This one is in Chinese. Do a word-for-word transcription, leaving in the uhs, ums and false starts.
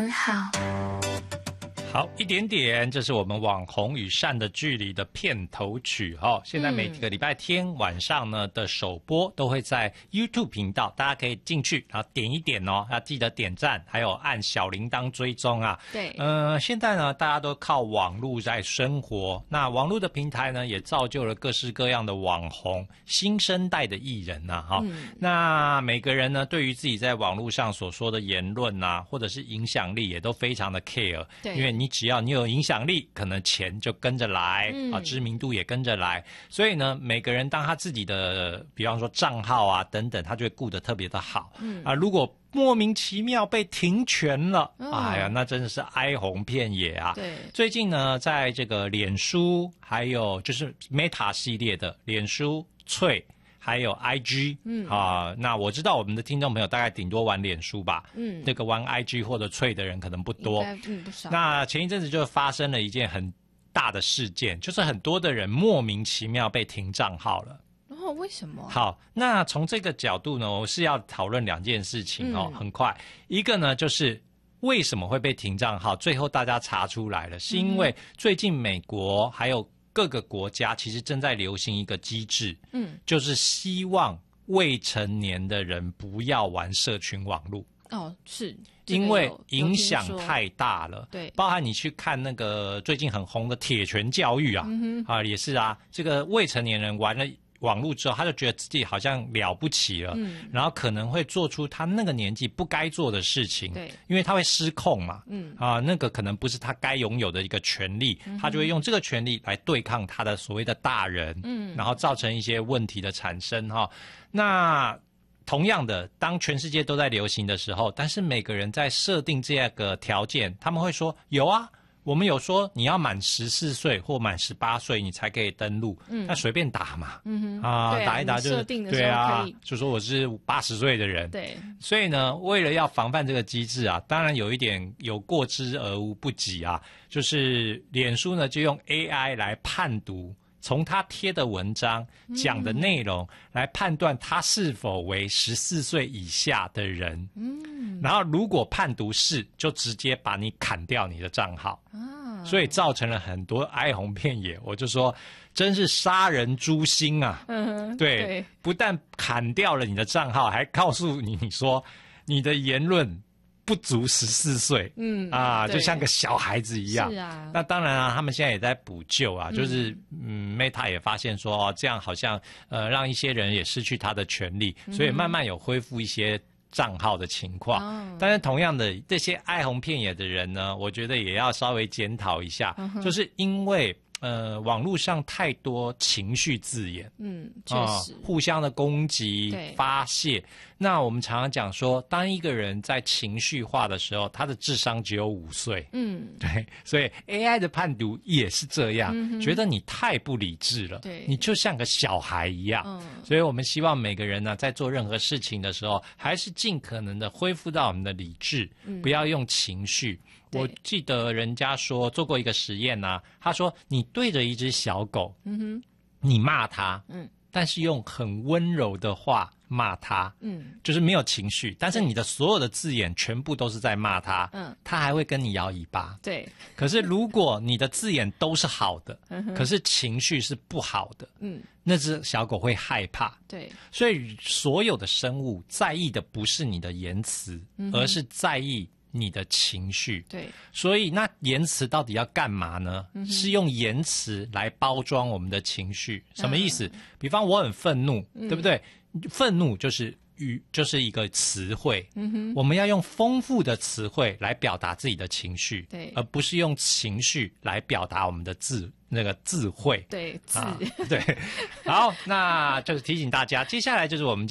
好。 好，一点点，这是我们网红与善的距离的片头曲哈、哦。现在每个礼拜天晚上呢的首播都会在 YouTube 频道，大家可以进去，然后点一点哦，要记得点赞，还有按小铃铛追踪啊。 对， 呃，现在呢大家都靠网络在生活，那网络的平台呢也造就了各式各样的网红、新生代的艺人呐、啊、哈、嗯。那每个人呢对于自己在网络上所说的言论啊，或者是影响力也都非常的 care， 对，因为你只要你有影响力，可能钱就跟着来、嗯、啊，知名度也跟着来。所以呢，每个人当他自己的，比方说账号啊等等，他就会顾得特别的好。嗯啊，如果莫名其妙被停权了，哦、哎呀，那真的是哀鸿遍野啊。对，最近呢，在这个脸书，还有就是 Meta 系列的脸书、脆。还有 I G， 嗯啊，那我知道我们的听众朋友大概顶多玩脸书吧，嗯，这个玩 I G 或者脆的人可能不多， 嗯不少。 那前一阵子就发生了一件很大的事件，就是很多的人莫名其妙被停账号了。 哦，为什么？ 好，那从这个角度呢，我是要讨论两件事情哦，嗯、很快，一个呢就是为什么会被停账号，最后大家查出来了，是因为最近美国还有各个国家其实正在流行一个机制，嗯，就是希望未成年的人不要玩社群网络。 哦，是， 因为影响太大了。 对， 包含你去看那个最近很红的铁拳教育啊，嗯、啊也是啊，这个未成年人玩了网络之后，他就觉得自己好像了不起了，嗯，然后可能会做出他那个年纪不该做的事情，对，因为他会失控嘛，嗯，啊，那个可能不是他该拥有的一个权利，嗯、他就会用这个权利来对抗他的所谓的大人，嗯，然后造成一些问题的产生哈。那同样的，当全世界都在流行的时候，但是每个人在设定这个条件，他们会说有啊。我们有说你要满十四岁或满十八岁你才可以登录，嗯，那随便打嘛，嗯哼，啊，啊打一打就是对啊，就说我是八十岁的人，对，所以呢，为了要防范这个机制啊，当然有一点有过之而无不及啊，就是脸书呢就用 A I 来判读。从他贴的文章讲的内容来判断他是否为十四岁以下的人，嗯，然后如果判读是，就直接把你砍掉你的账号，啊，所以造成了很多哀鸿遍野。我就说，真是杀人诛心啊！嗯，对，对，不但砍掉了你的账号，还告诉你你说你的言论不足十四岁，嗯啊，就像个小孩子一样。是啊，那当然啊，他们现在也在补救啊，嗯、就是嗯 ，Meta 也发现说，哦，这样好像呃，让一些人也失去他的权利，嗯、所以慢慢有恢复一些账号的情况。哦、但是同样的，这些哀鸿遍野的人呢，我觉得也要稍微检讨一下，嗯、就是因为。呃，网络上太多情绪字眼，嗯，确实、呃，互相的攻击、发泄。那我们常常讲说，当一个人在情绪化的时候，他的智商只有五岁，嗯，对，所以 A I 的判读也是这样，嗯、觉得你太不理智了，对，你就像个小孩一样。嗯、所以我们希望每个人呢，在做任何事情的时候，还是尽可能的恢复到我们的理智，嗯、不要用情绪。我记得人家说做过一个实验啊，他说你对着一只小狗，嗯哼，你骂它，嗯，但是用很温柔的话骂它，嗯，就是没有情绪，但是你的所有的字眼全部都是在骂它，嗯，它还会跟你摇尾巴，对。可是如果你的字眼都是好的，嗯、可是情绪是不好的，嗯，那只小狗会害怕，对。所以所有的生物在意的不是你的言辞，嗯、而是在意你的情绪，对，所以那言辞到底要干嘛呢？嗯、是用言辞来包装我们的情绪，什么意思？嗯、比方我很愤怒，嗯、对不对？愤怒就是语，就是一个词汇，嗯哼，我们要用丰富的词汇来表达自己的情绪，对，而不是用情绪来表达我们的字那个智慧，对，字、啊，对。好，那就是提醒大家，接下来就是我们。